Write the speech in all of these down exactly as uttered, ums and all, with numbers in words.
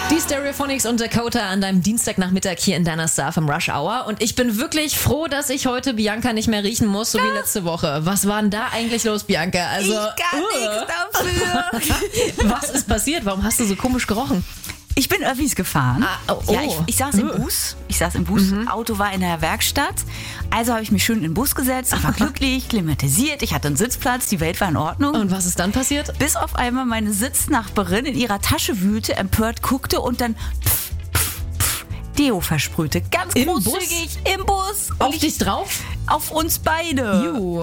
Die Stereophonics und Dakota an deinem Dienstagnachmittag hier in deiner Star vom Rush Hour. Und ich bin wirklich froh, dass ich heute Bianca nicht mehr riechen muss, so wie letzte Woche. Was war denn da eigentlich los, Bianca? Also, ich kann uh. nichts dafür. Was ist passiert? Warum hast du so komisch gerochen? Ich bin Öffis gefahren. Ah, oh, oh. Ja, ich, ich saß im Bus. Ich saß im Bus. Mhm. Auto war in der Werkstatt. Also habe ich mich schön in den Bus gesetzt. Ich war glücklich, klimatisiert. Ich hatte einen Sitzplatz. Die Welt war in Ordnung. Und was ist dann passiert? Bis auf einmal meine Sitznachbarin in ihrer Tasche wühlte, empört guckte und dann pff, pff, pff, Deo versprühte. Ganz Im großzügig Bus? im Bus. Auf ich, dich drauf? Auf uns beide. Juhu.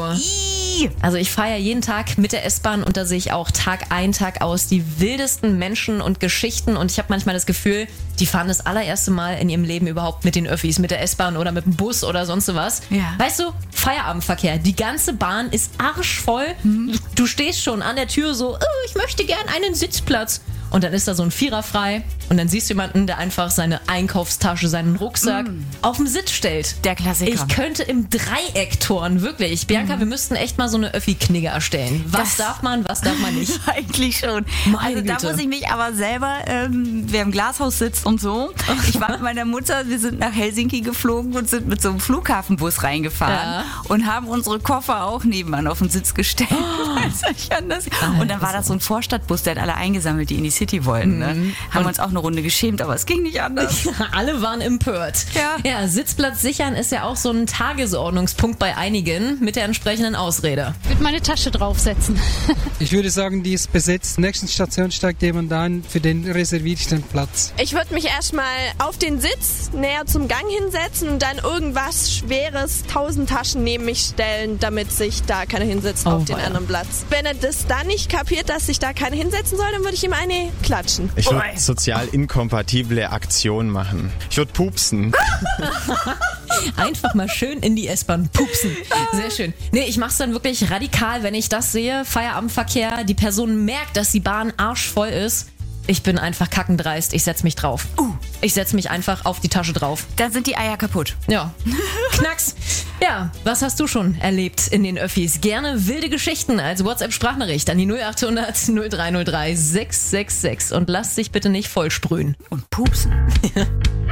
Also ich fahre ja jeden Tag mit der S-Bahn und da sehe ich auch Tag ein, Tag aus die wildesten Menschen und Geschichten und ich habe manchmal das Gefühl, die fahren das allererste Mal in ihrem Leben überhaupt mit den Öffis, mit der S-Bahn oder mit dem Bus oder sonst was. Ja. Weißt du, Feierabendverkehr, die ganze Bahn ist arschvoll. Mhm. Du stehst schon an der Tür so, oh, ich möchte gern einen Sitzplatz. Und dann ist da so ein Vierer frei und dann siehst du jemanden, der einfach seine Einkaufstasche, seinen Rucksack mm. auf den Sitz stellt. Der Klassiker. Ich könnte im Dreieck turnen, wirklich. Bianca, mm. wir müssten echt mal so eine Öffi-Knigge erstellen. Was das darf man, was darf man nicht? Eigentlich schon. Meine also Güte. Da muss ich mich aber selber, ähm, wer im Glashaus sitzt und so. Ich war mit meiner Mutter, wir sind nach Helsinki geflogen und sind mit so einem Flughafenbus reingefahren ja. und haben unsere Koffer auch nebenan auf den Sitz gestellt. Oh. Ich anders. Und dann war das so ein Vorstadtbus, der hat alle eingesammelt, die in die City wollten. Ne? Mhm. Haben und uns auch eine Runde geschämt, aber es ging nicht anders. Alle waren empört. Ja. ja, Sitzplatz sichern ist ja auch so ein Tagesordnungspunkt bei einigen mit der entsprechenden Ausrede. Ich würde meine Tasche draufsetzen. Ich würde sagen, die ist besetzt. Nächsten Station steigt jemand ein, für den reserviere ich den Platz. Ich würde mich erstmal auf den Sitz näher zum Gang hinsetzen und dann irgendwas Schweres, tausend Taschen neben mich stellen, damit sich da keiner hinsetzt oh, auf den ja. anderen Platz. Wenn er das dann nicht kapiert, dass sich da keiner hinsetzen soll, dann würde ich ihm eine klatschen. Ich würde sozial inkompatible Aktionen machen. Ich würde pupsen. Einfach mal schön in die S-Bahn pupsen. Sehr schön. Nee, ich mach's dann wirklich radikal, wenn ich das sehe. Feierabendverkehr, die Person merkt, dass die Bahn arschvoll ist. Ich bin einfach kackendreist. Ich setz mich drauf. Uh. Ich setz mich einfach auf die Tasche drauf. Dann sind die Eier kaputt. Ja. Knacks. Ja, was hast du schon erlebt in den Öffis? Gerne wilde Geschichten als WhatsApp-Sprachnachricht an die null acht hundert null drei null drei sechs sechs sechs und lass dich bitte nicht vollsprühen. Und pupsen.